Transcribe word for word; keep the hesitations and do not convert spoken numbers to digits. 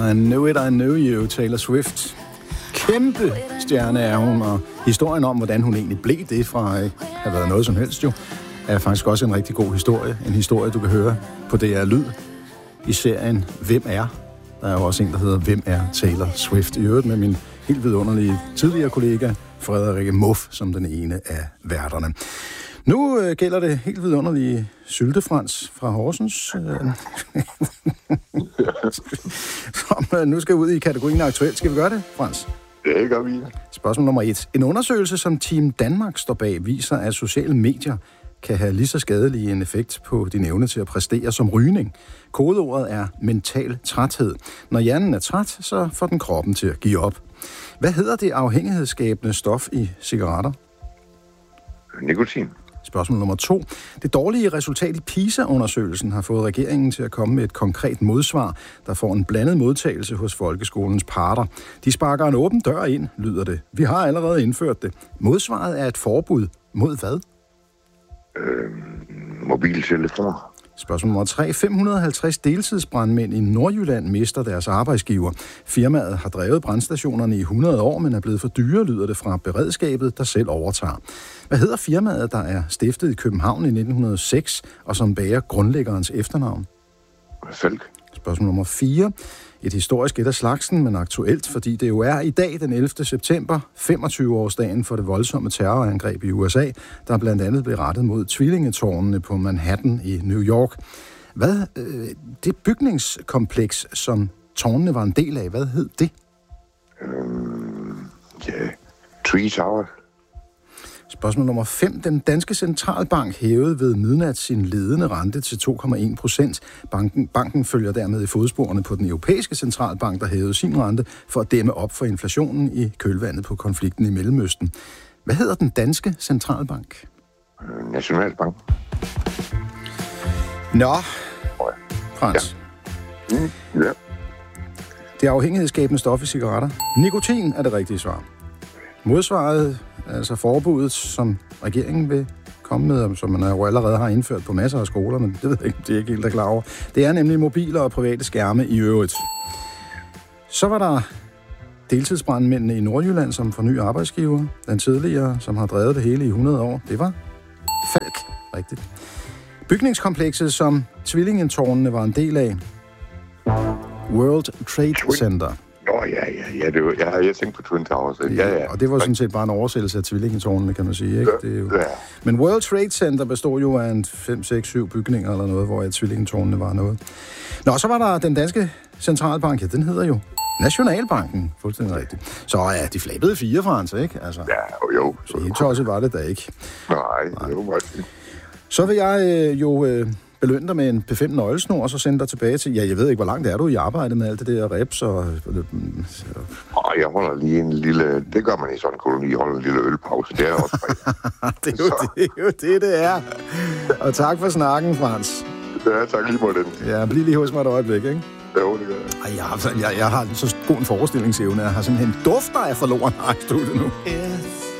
I Knew It, I Knew You, Taylor Swift. Kæmpe stjerne er hun, og historien om, hvordan hun egentlig blev det fra at have været noget som helst jo, er faktisk også en rigtig god historie. En historie, du kan høre på D R Lyd i serien Hvem er? Der er jo også en, der hedder Hvem er Taylor Swift? I øvrigt med min helt vidunderlige tidligere kollega Frederikke Muff som den ene af værterne. Nu øh, gælder det helt vidunderlige Syltefrans fra Horsens, øh, som øh, nu skal ud i kategorien aktuelt. Skal vi gøre det, Frans? Det gør vi. Spørgsmål nummer et. En undersøgelse, som Team Danmark står bag, viser, at sociale medier kan have lige så skadelig en effekt på din evne til at præstere som rygning. Kodeordet er mental træthed. Når hjernen er træt, så får den kroppen til at give op. Hvad hedder det afhængighedsskabende stof i cigaretter? Nikotin. Spørgsmål nummer to. Det dårlige resultat i PISA-undersøgelsen har fået regeringen til at komme med et konkret modsvar, der får en blandet modtagelse hos folkeskolens parter. De sparker en åben dør ind, lyder det. Vi har allerede indført det. Modsvaret er et forbud mod hvad? Øh, mobiltelefoner. Spørgsmål nummer tre. fem hundrede og halvtreds deltidsbrandmænd i Nordjylland mister deres arbejdsgiver. Firmaet har drevet brandstationerne i hundrede år, men er blevet for dyre, lyder det fra beredskabet, der selv overtager. Hvad hedder firmaet, der er stiftet i København i nitten hundrede og seks, og som bærer grundlæggerens efternavn? Falk. Spørgsmål nummer fire. Et historisk et af slagsen, men aktuelt, fordi det jo er i dag, den ellevte september, femogtyve-årsdagen for det voldsomme terrorangreb i U S A, der blandt andet blev rettet mod tvillingetårnene på Manhattan i New York. Hvad øh, det bygningskompleks, som tårnene var en del af, hvad hed det? Øhm, ja, yeah. Tree Tower. Spørgsmål nummer fem. Den danske centralbank hævede ved midnat sin ledende rente til to komma en procent. Banken, banken følger dermed i fodsporene på den europæiske centralbank, der hævede sin rente for at dæmme op for inflationen i kølvandet på konflikten i Mellemøsten. Hvad hedder den danske centralbank? Øh, Nationalbank. Nå, Frans. Ja. Mm, ja. Det afhængighedsskabende stof i cigaretter. Nikotin er det rigtige svar. Modsvaret, altså forbuddet, som regeringen vil komme med, som man jo allerede har indført på masser af skoler, men det ved jeg ikke, det er ikke helt klar over. Det er nemlig mobiler og private skærme i øvrigt. Så var der deltidsbrandmændene i Nordjylland, som får ny arbejdsgiver. Den tidligere, som har drevet det hele i hundrede år, det var Falk. Rigtigt. Bygningskomplekset, som tvillingetårnene var en del af. World Trade Center. Nå, ja, ja, ja. Det var, jeg har jeg tænkt på Twin Towers. Ja, ja. Og det var sådan set bare en oversættelse af tvillingetårnene, kan man sige, ikke? Det er jo... Ja. Men World Trade Center bestod jo af en fem, seks, syv bygninger eller noget, hvor tvillingetårnene var noget. Nå, så var der den danske centralbank, ja, den hedder jo Nationalbanken, fuldstændig rigtigt. Så ja, de flappede fire, Frans, ikke? Altså, ja, jo. Så helt tosset var det da ikke. Nej, Nej. det var meget. Så vil jeg øh, jo... Øh, belønne dig med en P fem nøglesnor, og så sende dig tilbage til... Ja, jeg ved ikke, hvor langt er du i arbejde med alt det der reps og... Og jeg holder lige en lille... Det gør man i sådan en koloni, holder en lille ølpause. Det er også det, er jo, det er jo det, det er. Og tak for snakken, Frans. Ja, tak lige på den. Ja, bliv lige hos mig et øjeblik, ikke? Jo, det gør jeg. Ej, jeg, har, jeg, jeg har så god en forestillingsevne. Jeg har simpelthen dufter af forloren i studiet nu. Yes.